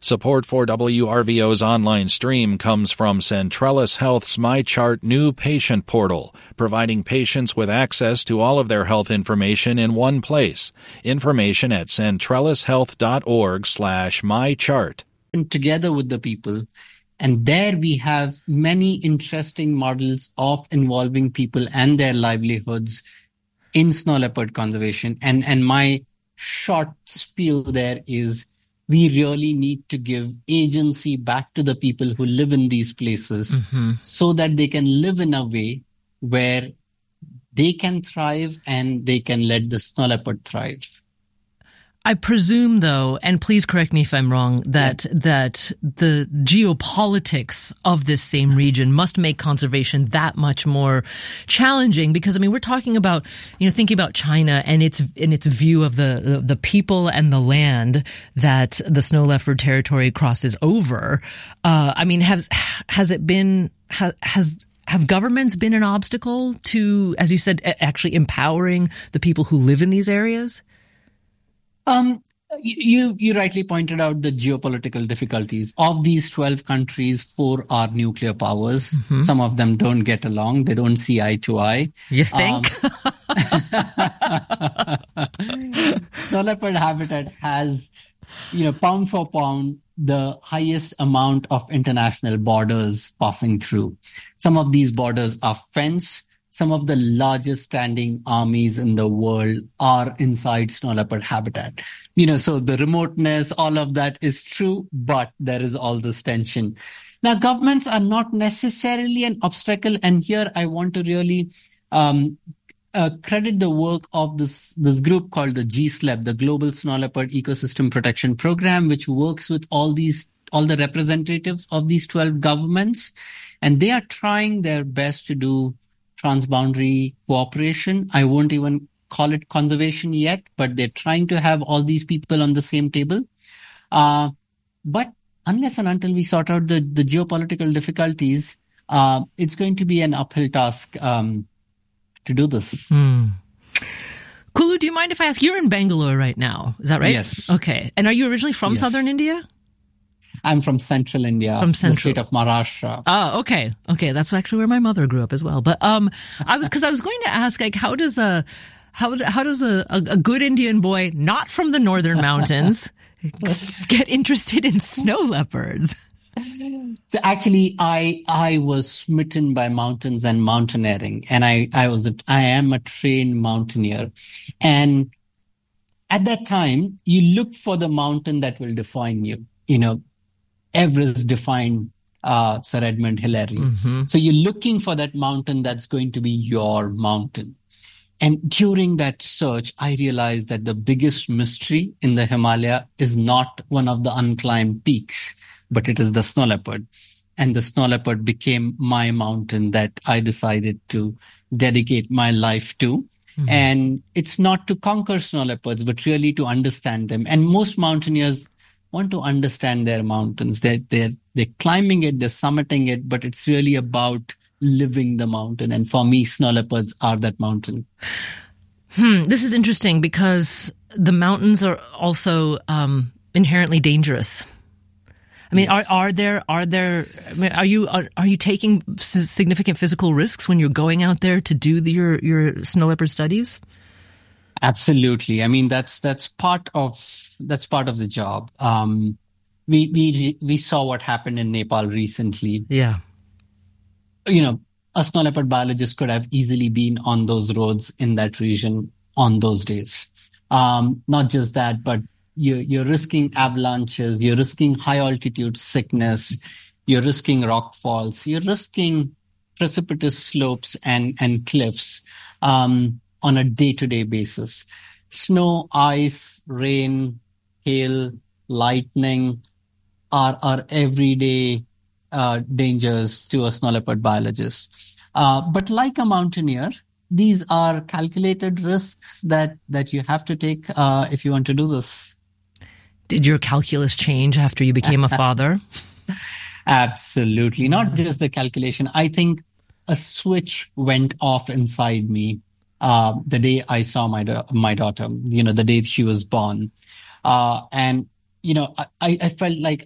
Support for WRVO's online stream comes from Centrellis Health's MyChart new patient portal, providing patients with access to all of their health information in one place. Information at centrellishealth.org/mychart. And together with the people, and there we have many interesting models of involving people and their livelihoods in snow leopard conservation. And my short spiel there is we really need to give agency back to the people who live in these places so that they can live in a way where they can thrive and they can let the snow leopard thrive. I presume, though, and please correct me if I'm wrong, that the geopolitics of this same region must make conservation that much more challenging. Because I mean, we're talking about, thinking about China and its view of the people and the land that the snow leopard territory crosses over. Have governments been an obstacle to, as you said, actually empowering the people who live in these areas? You rightly pointed out the geopolitical difficulties. Of these 12 countries, 4 are nuclear powers. Some of them don't get along. They don't see eye to eye. You think? Snow leopard habitat has, pound for pound, the highest amount of international borders passing through. Some of these borders are fenced. Some of the largest standing armies in the world are inside snow leopard habitat. So the remoteness, all of that is true, but there is all this tension. Now, governments are not necessarily an obstacle. And here I want to really credit the work of this group called the GSLEP, the Global Snow Leopard Ecosystem Protection Program, which works with all the representatives of these 12 governments. And they are trying their best to do transboundary cooperation. I won't even call it conservation yet, but they're trying to have all these people on the same table. But unless and until we sort out the geopolitical difficulties, it's going to be an uphill task to do this. Kulu, do you mind if I ask? You're in Bangalore right now, is that right? Yes. Okay. And are you originally from southern India? I'm from central India, the state of Maharashtra. Oh, okay. Okay. That's actually where my mother grew up as well. But I was going to ask, like, how does a good Indian boy not from the northern mountains get interested in snow leopards? So actually, I was smitten by mountains and mountaineering, and I am a trained mountaineer. And at that time, you look for the mountain that will define you. Everest defined Sir Edmund Hillary. So you're looking for that mountain that's going to be your mountain. And during that search, I realized that the biggest mystery in the Himalaya is not one of the unclimbed peaks, but it is the snow leopard. And the snow leopard became my mountain that I decided to dedicate my life to. And it's not to conquer snow leopards, but really to understand them. And most mountaineers want to understand their mountains. They're climbing it, they're summiting it, but it's really about living the mountain. And for me, snow leopards are that mountain. This is interesting because the mountains are also inherently dangerous. I mean, yes. Are you taking significant physical risks when you're going out there to do your snow leopard studies? Absolutely. I mean, that's part of the job. We saw what happened in Nepal recently. Yeah. A snow leopard biologist could have easily been on those roads in that region on those days. Not just that, but you're risking avalanches, you're risking high altitude sickness, you're risking rock falls, you're risking precipitous slopes and cliffs on a day-to-day basis. Snow, ice, rain, hail, lightning are everyday dangers to a snow leopard biologist. But like a mountaineer, these are calculated risks that you have to take if you want to do this. Did your calculus change after you became a father? Absolutely. Not just the calculation. I think a switch went off inside me the day I saw my daughter, the day she was born. And I felt like